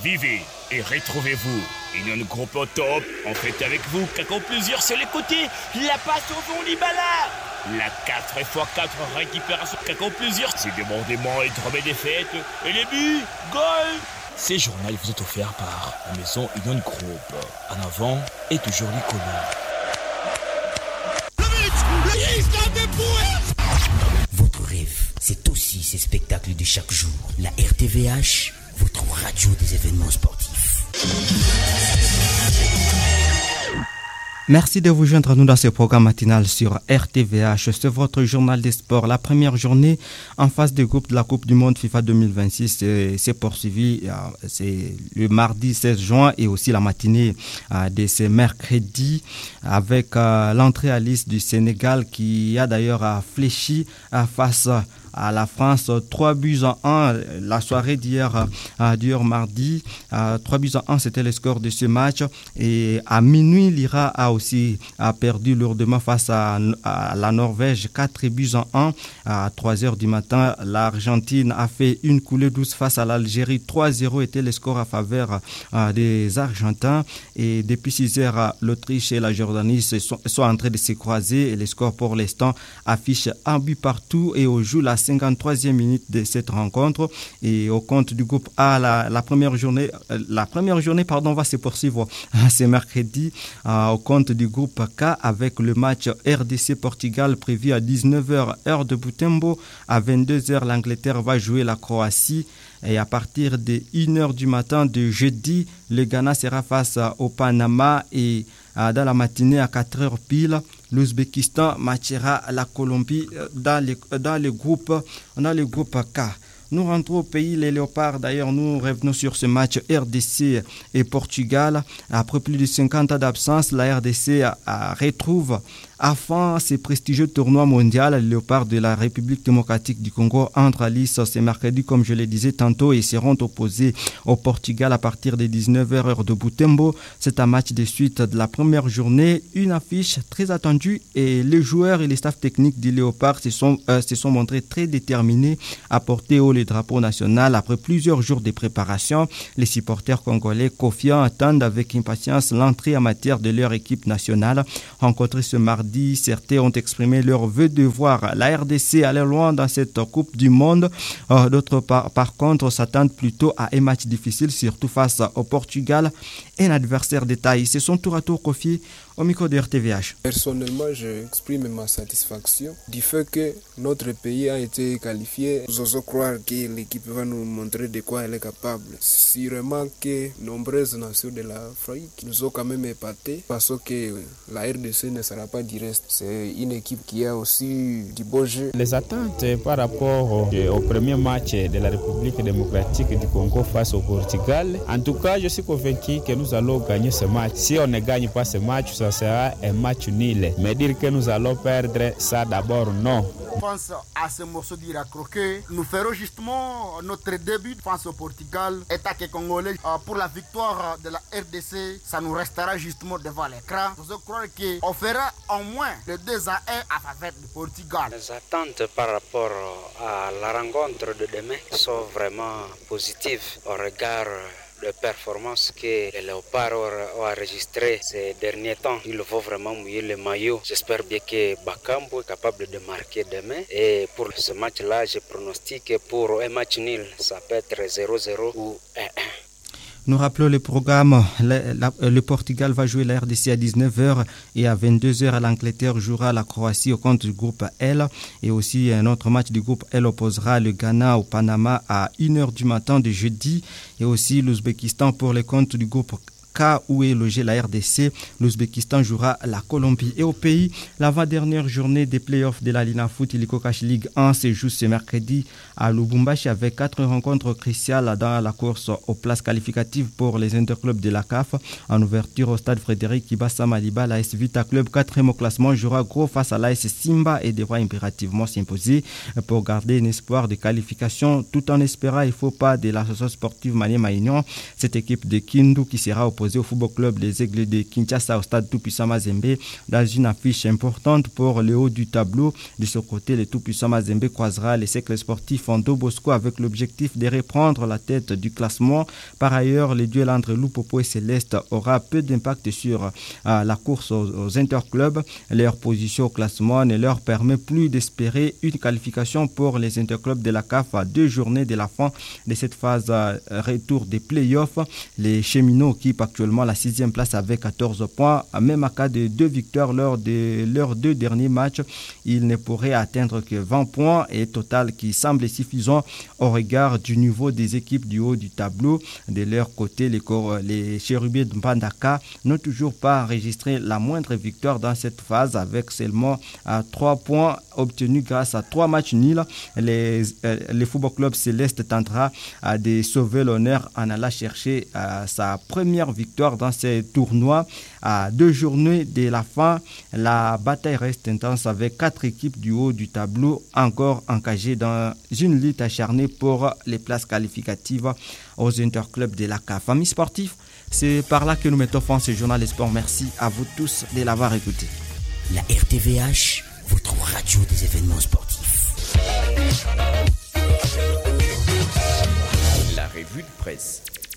Vivez et retrouvez-vous. Union Groupe au top, en fait avec vous, Kako plusieurs sur les côtés, la passe au fond Libala. La 4x4 récupération Kako plusieurs, c'est débordement et drôme des fêtes, et les buts, goal. Ces journaux vous est offert par la maison Union Group. En avant et toujours l'icône. Votre rêve, c'est aussi ces spectacles de chaque jour. La RTVH, votre radio des événements sportifs. Merci de vous joindre à nous dans ce programme matinal sur RTVH. C'est votre journal des sports. La première journée en phase de groupe de la Coupe du Monde FIFA 2026 s'est poursuivie. C'est le mardi 16 juin et aussi la matinée de ce mercredi avec l'entrée à liste du Sénégal qui a d'ailleurs fléchi face à la France, 3-1. La soirée d'hier mardi, 3-1, c'était le score de ce match. Et à minuit, l'Iran a aussi perdu lourdement face à la Norvège, 4-1. À 3h du matin, l'Argentine a fait une coulée douce face à l'Algérie. 3-0 était le score à faveur des Argentins. Et depuis 6h, l'Autriche et la Jordanie sont en train de se croiser. Et les scores pour l'instant affichent un but partout et on joue la 53e minute de cette rencontre. Et au compte du groupe A, la première journée va se poursuivre ce mercredi au compte du groupe K avec le match RDC-Portugal prévu à 19h heure de Butembo. À 22h, l'Angleterre va jouer la Croatie. Et à partir de 1h du matin de jeudi, le Ghana sera face au Panama et dans la matinée à 4h pile, l'Ouzbékistan matchera la Colombie dans le groupe K. Nous rentrons au pays, les Léopards. D'ailleurs, nous revenons sur ce match RDC et Portugal. Après plus de 50 ans d'absence, la RDC retrouve enfin ce prestigieux tournoi mondial. Les Léopards de la République démocratique du Congo entrent à lice ce mercredi, comme je le disais tantôt, et seront opposés au Portugal à partir des 19h heure de Butembo. C'est un match de suite de la première journée, une affiche très attendue et les joueurs et les staffs techniques des Léopards se sont montrés très déterminés à porter haut le drapeau national. Après plusieurs jours de préparation, les supporters congolais confiants attendent avec impatience l'entrée en matière de leur équipe nationale. Rencontrée ce mardi, certains ont exprimé leur vœu de voir la RDC aller loin dans cette Coupe du Monde. D'autres, par contre, s'attendent plutôt à un match difficile, surtout face au Portugal, un adversaire de taille. C'est son tour à tour confié au micro de RTVH. Personnellement, j'exprime ma satisfaction du fait que notre pays a été qualifié. J'ose croire que l'équipe va nous montrer de quoi elle est capable. Sûrement que nombreuses nations de l'Afrique nous ont quand même épatés parce que la RDC ne sera pas du reste. C'est une équipe qui a aussi du beau jeu. Les attentes par rapport au premier match de la République démocratique du Congo face au Portugal, en tout cas, je suis convaincu que nous allons gagner ce match. Si on ne gagne pas ce match, ça sera un match nul. Mais dire que nous allons perdre, ça d'abord, non. Face à ce morceau d'Iracroquet, nous ferons justement notre début face au Portugal. État congolais pour la victoire de la RDC, ça nous restera justement devant l'écran. Je crois qu'on fera au moins le 2-1 à faveur du Portugal. Les attentes par rapport à la rencontre de demain sont vraiment positives au regard de performances que les Léopards ont enregistrées ces derniers temps. Il faut vraiment mouiller le maillot. J'espère bien que Bakambu est capable de marquer demain. Et pour ce match-là, je pronostique pour un match nul. Ça peut être 0-0 ou 1-1. Nous rappelons le programme. Le Portugal va jouer la RDC à 19h et à 22h, l'Angleterre jouera la Croatie au compte du groupe L. Et aussi un autre match du groupe L opposera le Ghana au Panama à 1h du matin de jeudi. Et aussi l'Ouzbékistan pour le compte du groupe K où est logé la RDC. L'Ouzbékistan jouera la Colombie. Et au pays, l'avant-dernière journée des playoffs de la Linafoot Illico Cash League 1 se joue ce mercredi à Lubumbashi avec 4 rencontres cruciales dans la course aux places qualificatives pour les interclubs de la CAF. En ouverture au stade Frédéric Kibasa Maliba, la AS Vita Club 4e au classement jouera gros face à l'AS Simba et devra impérativement s'imposer pour garder un espoir de qualification tout en espérant il ne faut pas de l'association sportive Maniema Union. Cette équipe de Kindu qui sera opposée opposé au Football Club des Aigles de Kinshasa au stade Tout-Puissant Mazembe dans une affiche importante pour le haut du tableau. De ce côté, le Tout-Puissant Mazembe croisera les cercles sportifs Fondo Bosco avec l'objectif de reprendre la tête du classement. Par ailleurs, le duel entre Lupopo et Céleste aura peu d'impact sur la course aux interclubs. Leur position au classement ne leur permet plus d'espérer une qualification pour les interclubs de la CAF à 2 journées de la fin de cette phase retour des playoffs. Les Cheminots occupent actuellement la 6e place avec 14 points. Même en cas de 2 victoires lors de leurs 2 derniers matchs, ils ne pourraient atteindre que 20 points et total qui semble suffisant au regard du niveau des équipes du haut du tableau. De leur côté, les Chérubins de Mbandaka n'ont toujours pas enregistré la moindre victoire dans cette phase avec seulement 3 points obtenus grâce à 3 matchs nuls. Le Football Club Céleste tentera de sauver l'honneur en allant chercher sa première victoire dans ces tournois. À 2 journées de la fin, la bataille reste intense avec 4 équipes du haut du tableau encore engagées dans une lutte acharnée pour les places qualificatives aux interclubs de la CAF. Amis sportifs, c'est par là que nous mettons fin à ce journal des sports. Merci à vous tous de l'avoir écouté. La RTVH, votre radio des événements sportifs. La revue de presse.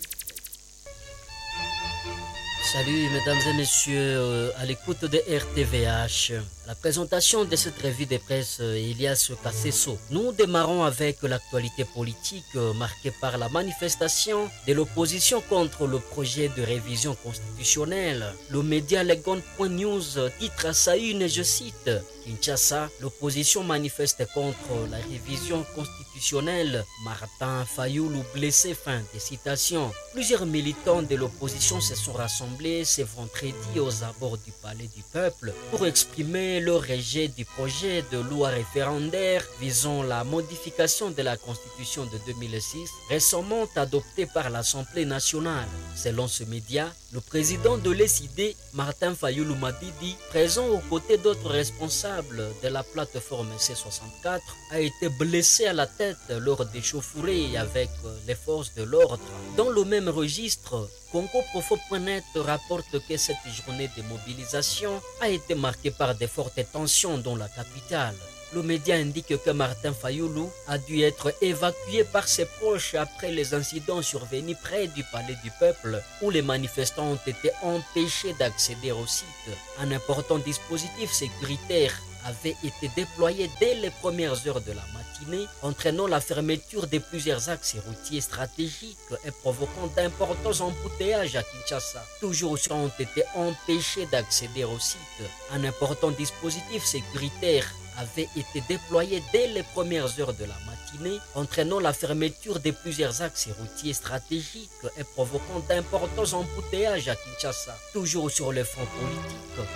Salut mesdames et messieurs, à l'écoute de RTVH. La présentation de cette revue de presse, Elias Kasseso. Nous démarrons avec l'actualité politique marquée par la manifestation de l'opposition contre le projet de révision constitutionnelle. Le média Legon.news titre à sa une, je cite, Kinshasa, l'opposition manifeste contre la révision constitutionnelle. Martin Fayoulou blessé, fin de citation. Plusieurs militants de l'opposition se sont rassemblés ce vendredi aux abords du Palais du Peuple pour exprimer le rejet du projet de loi référendaire visant la modification de la Constitution de 2006 récemment adoptée par l'Assemblée nationale. Selon ce média, le président de l'ESID, Martin Fayoulou Madidi, présent aux côtés d'autres responsables de la plateforme C64, a été blessé à la tête lors des chauffourées avec les forces de l'ordre. Dans le même registre, CongoProfo.net rapporte que cette journée de mobilisation a été marquée par de fortes tensions dans la capitale. Le média indique que Martin Fayoulou a dû être évacué par ses proches après les incidents survenus près du Palais du Peuple où les manifestants ont été empêchés d'accéder au site. Un important dispositif sécuritaire avait été déployé dès les premières heures de la matinée, entraînant la fermeture de plusieurs axes routiers stratégiques et provoquant d'importants embouteillages à Kinshasa. Toujours ont été empêchés d'accéder au site. Un important dispositif sécuritaire avait été déployé dès les premières heures de la matinée, entraînant la fermeture de plusieurs axes routiers stratégiques et provoquant d'importants embouteillages à Kinshasa. Toujours sur le front politique,